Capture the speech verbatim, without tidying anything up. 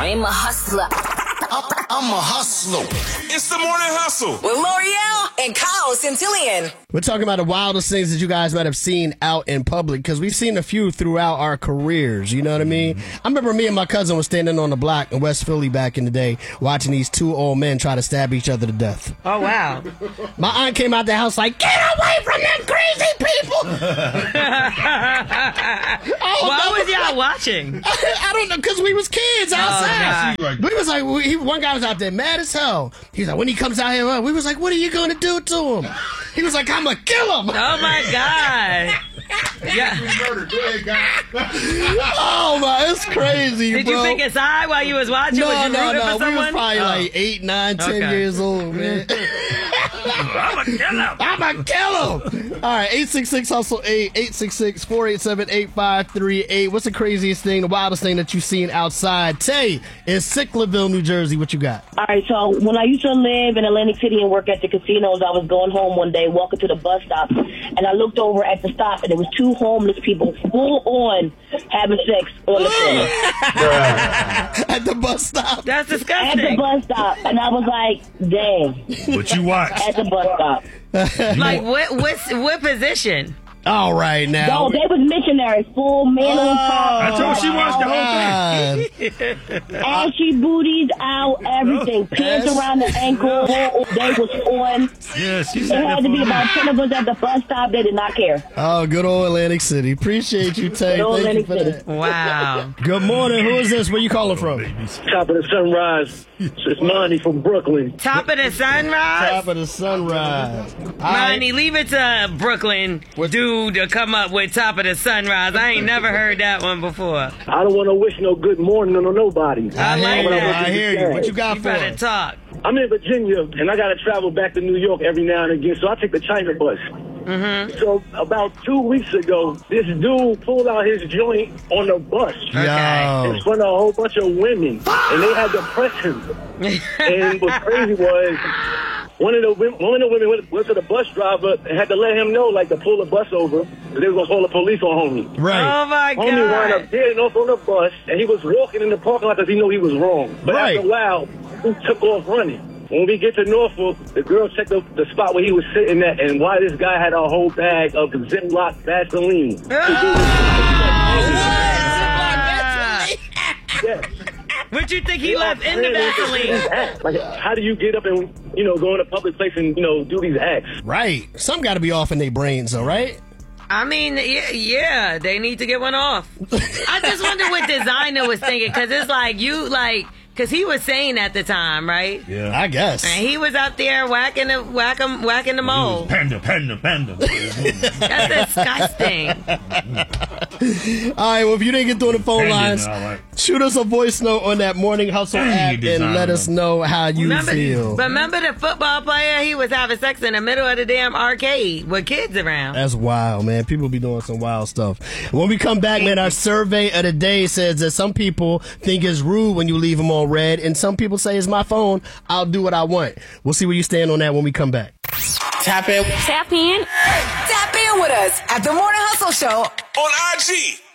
I'm a hustler. I'm a hustler. It's the Morning Hustle with L'Oreal and Kyle Centillion. We're talking about the wildest things that you guys might have seen out in public, because we've seen a few throughout our careers, you know what I mean? I remember me and my cousin was standing on the block in West Philly back in the day watching these two old men try to stab each other to death. Oh, wow. My aunt came out the house like, get away from them crazy people! oh, Why no, was y'all watching? I, I don't know, because we was kids outside. Oh, we was like, we, he, one guy was out there mad as hell. He's like, when he comes out here, we was like, what are you going to do to him? He was like, I'm going to kill him. Oh, my God. Yeah. Oh, my, it's crazy, Did bro. you pick a side while you was watching? No, was you no, rooting no. for We someone? was probably oh. like eight, nine, ten Okay. years old, man. I'm going to kill him. I'm going to kill him. All right, eight six six, hustle eight, eight six six, four eight seven, eight five three eight. What's the craziest thing, the wildest thing that you've seen outside? Tay, in Sicklerville, New Jersey, what you got? All right, so when I used to live in Atlantic City and work at the casinos, I was going home one day, walking to the bus stop, and I looked over at the stop, and there was two homeless people full on having sex on the corner. At the bus stop? That's At disgusting. the bus stop, and I was like, dang. What you watch? At the bus stop. Like, what, what's, what position? All right, now. No, they was missionaries, full man on top. I told she watched the whole thing. God. Ashy booties out, everything. Pants around the ankle. They was on. Yeah, she There said had that to be for about ten of us at the bus stop. They did not care. Oh, good old Atlantic City. Appreciate you, Tay. Good old Thank you Atlantic for City. that. Wow. Good morning. Who is this? Where you calling from? Top of the sunrise. It's Monty from Brooklyn. Top of the sunrise? Top of the sunrise. All right. Monty, leave it to Brooklyn dude to come up with top of the sunrise. I ain't never heard that one before. I don't want to wish no good morning on nobody. I like hear you. that. I hear you. What you got You for better us? talk. I'm in Virginia, and I got to travel back to New York every now and again, so I take the China bus. Mm-hmm. So about two weeks ago, this dude pulled out his joint on the bus Okay. in front of a whole bunch of women, and they had to press him. And what's crazy was one of the women, one of the women went, went to the bus driver and had to let him know, like, to pull the bus over, because they were going to call the police on homie. Right. Oh, my Homie wound God. up getting off on the bus, and he was walking in the parking lot because he knew he was wrong. But Right. after a while, he took off running. When we get to Norfolk, the girl checked the, the spot where he was sitting at, and why this guy had a whole bag of Ziploc Vaseline. Yes. What you think he left in the Vaseline? Like, how do you get up and, you know, go in a public place and, you know, do these acts? Right. Some got to be off in their brains, though, right? I mean, yeah, yeah, they need to get one off. I just wonder what designer was thinking, because it's like, you, like, because he was saying at the time, right? Yeah. I guess. And he was out there whacking the, whack 'em, whacking the mold. Panda, panda, panda. That's disgusting. All right, well, if you didn't get through the phone Panda, lines, all right. shoot us a voice note on that Morning Hustle Dang, app you and designer. let us know how you Remember, feel. remember the football player? He was having sex in the middle of the damn arcade with kids around. That's wild, man. People be doing some wild stuff. When we come back, man, our survey of the day says that some people think it's rude when you leave them on red, and some people say it's my phone, I'll do what I want. We'll see where you stand on that when we come back. Tap in. Tap in. Tap in with us at the Morning Hustle Show On I G.